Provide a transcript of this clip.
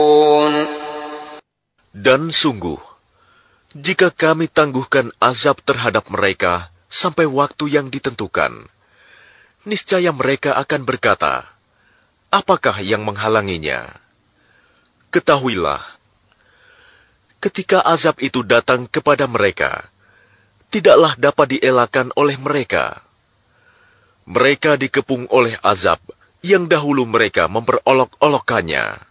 Dan sungguh, jika kami tangguhkan azab terhadap mereka sampai waktu yang ditentukan, niscaya mereka akan berkata, apakah yang menghalanginya? Ketahuilah, ketika azab itu datang kepada mereka, tidaklah dapat dielakkan oleh mereka. Mereka dikepung oleh azab yang dahulu mereka memperolok-olokkannya.